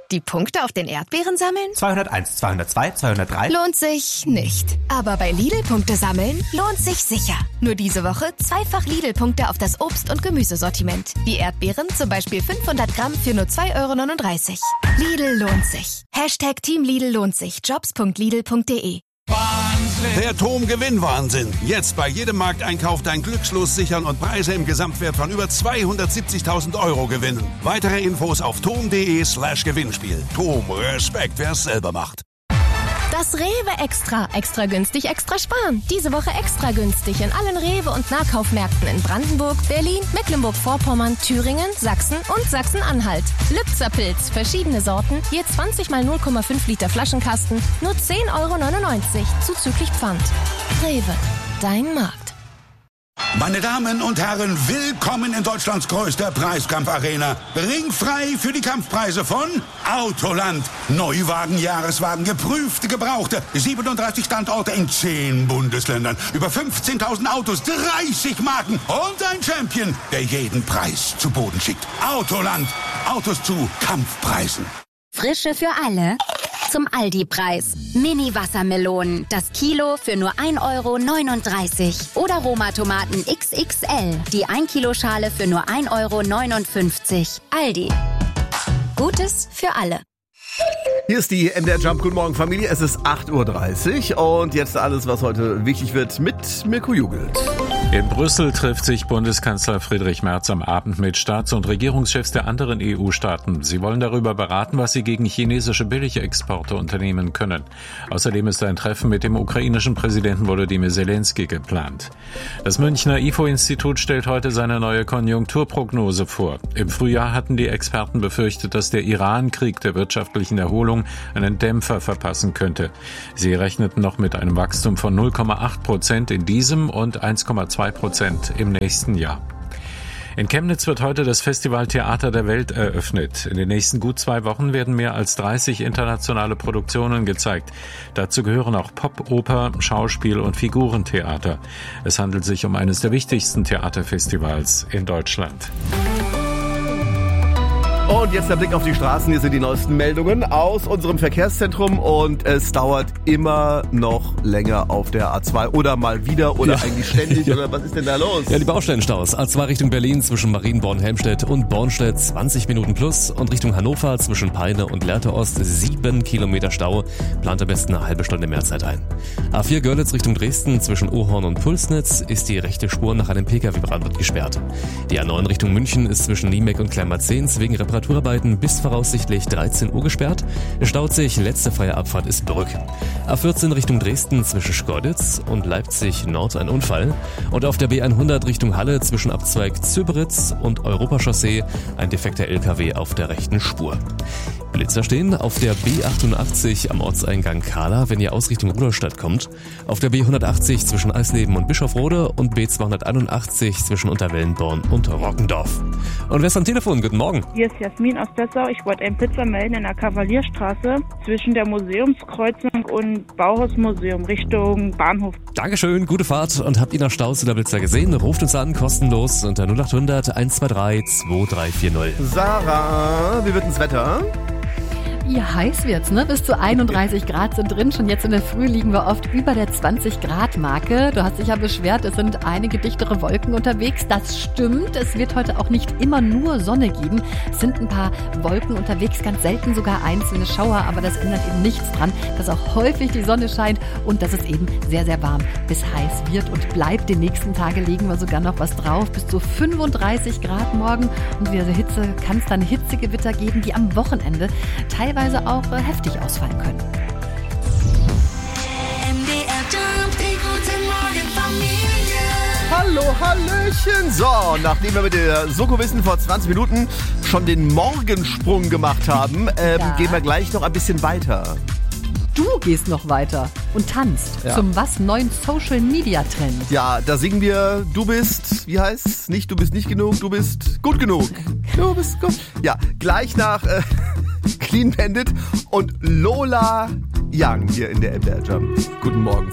Die Punkte auf den Erdbeeren sammeln? 201, 202, 203. Lohnt sich nicht. Aber bei Lidl Punkte sammeln lohnt sich sicher. Nur diese Woche zweifach Lidl-Punkte auf das Obst- und Gemüsesortiment. Wie Erdbeeren, zum Beispiel 500 Gramm für nur 2,39 €. Lidl lohnt sich. Hashtag Team Lidl lohnt sich. Jobs.lidl.de. Der TOM-Gewinnwahnsinn. Jetzt bei jedem Markteinkauf dein Glückslos sichern und Preise im Gesamtwert von über 270.000 € gewinnen. Weitere Infos auf tom.de/Gewinnspiel. TOM, Respekt, wer es selber macht. Das Rewe Extra. Extra günstig, extra sparen. Diese Woche extra günstig in allen Rewe- und Nahkaufmärkten in Brandenburg, Berlin, Mecklenburg-Vorpommern, Thüringen, Sachsen und Sachsen-Anhalt. Lübzer Pilz, verschiedene Sorten, je 20 mal 0,5 Liter Flaschenkasten, nur 10,99 € zuzüglich Pfand. Rewe, dein Markt. Meine Damen und Herren, willkommen in Deutschlands größter Preiskampfarena. Ringfrei für die Kampfpreise von Autoland. Neuwagen, Jahreswagen, geprüfte, gebrauchte. 37 Standorte in 10 Bundesländern. Über 15.000 Autos, 30 Marken und ein Champion, der jeden Preis zu Boden schickt. Autoland. Autos zu Kampfpreisen. Frische für alle. Zum Aldi-Preis. Mini-Wassermelonen. Das Kilo für nur 1,39 €. Oder Roma-Tomaten XXL. Die 1-Kilo-Schale für nur 1,59 €. Aldi. Gutes für alle. Hier ist die MDR Jump. Guten Morgen, Familie. Es ist 8:30 Uhr und jetzt alles, was heute wichtig wird mit Mirko Jugelt. In Brüssel trifft sich Bundeskanzler Friedrich Merz am Abend mit Staats- und Regierungschefs der anderen EU-Staaten. Sie wollen darüber beraten, was sie gegen chinesische Billigexporte unternehmen können. Außerdem ist ein Treffen mit dem ukrainischen Präsidenten Volodymyr Zelensky geplant. Das Münchner IFO-Institut stellt heute seine neue Konjunkturprognose vor. Im Frühjahr hatten die Experten befürchtet, dass der Iran-Krieg der wirtschaftlichen Erholung einen Dämpfer verpassen könnte. Sie rechneten noch mit einem Wachstum von 0,8% in diesem und 1,2% im nächsten Jahr. In Chemnitz wird heute das Festival Theater der Welt eröffnet. In den nächsten gut 2 Wochen werden mehr als 30 internationale Produktionen gezeigt. Dazu gehören auch Pop, Oper, Schauspiel und Figurentheater. Es handelt sich um eines der wichtigsten Theaterfestivals in Deutschland. Und jetzt der Blick auf die Straßen. Hier sind die neuesten Meldungen aus unserem Verkehrszentrum und es dauert immer noch länger auf der A2 oder mal wieder oder eigentlich ständig oder was ist denn da los? Ja, die Baustellenstaus. A2 Richtung Berlin zwischen Marienborn-Helmstedt und Bornstedt 20 Minuten plus und Richtung Hannover zwischen Peine und Lehrte Ost 7 Kilometer Stau. Plant am besten eine halbe Stunde mehr Zeit ein. A4 Görlitz Richtung Dresden zwischen Ohorn und Pulsnitz ist die rechte Spur nach einem Pkw-Brand gesperrt. Die A9 Richtung München ist zwischen Niemek und Kleinmarzens wegen Reparaturarbeiten bis voraussichtlich 13 Uhr gesperrt. Es staut sich, letzte freie Abfahrt ist Brück. A14 Richtung Dresden zwischen Schkeuditz und Leipzig Nord ein Unfall. Und auf der B100 Richtung Halle zwischen Abzweig Züberitz und Europachaussee ein defekter LKW auf der rechten Spur. Blitzer stehen auf der B88 am Ortseingang Kahla, wenn ihr aus Richtung Rudolstadt kommt. Auf der B180 zwischen Eisleben und Bischofrode und B281 zwischen Unterwellenborn und Rockendorf. Und wer ist am Telefon? Guten Morgen. Hier ist Jasmin aus Dessau. Ich wollte einen Blitzer melden in der Kavalierstraße zwischen der Museumskreuzung und Bauhausmuseum Richtung Bahnhof. Dankeschön, gute Fahrt und habt ihr noch Staus oder Blitzer gesehen? Ruft uns an, kostenlos unter 0800 123 2340. Sarah, wie wird denn das Wetter? Ja, heiß wird's, ne? Bis zu 31 Grad sind drin. Schon jetzt in der Früh liegen wir oft über der 20-Grad-Marke. Du hast dich ja beschwert, es sind einige dichtere Wolken unterwegs. Das stimmt. Es wird heute auch nicht immer nur Sonne geben. Es sind ein paar Wolken unterwegs, ganz selten sogar einzelne Schauer. Aber das ändert eben nichts dran, dass auch häufig die Sonne scheint und dass es eben sehr, sehr warm bis heiß wird und bleibt. Die nächsten Tage legen wir sogar noch was drauf. Bis zu 35 Grad morgen. Und wieder Hitze kann es dann Hitzegewitter geben, die am Wochenende teilweise auch heftig ausfallen können. Hallo, Hallöchen. So, nachdem wir mit der Soko-Wissen vor 20 Minuten schon den Morgensprung gemacht haben, gehen wir gleich noch ein bisschen weiter. Du gehst noch weiter und tanzt zum neuen Social-Media-Trend. Ja, da singen wir, du bist, wie heißt's? Nicht, du bist nicht genug, du bist gut genug. Du bist gut. Ja, gleich nach Clean Bandit und Lola Young hier in der MDR Jump. Guten Morgen.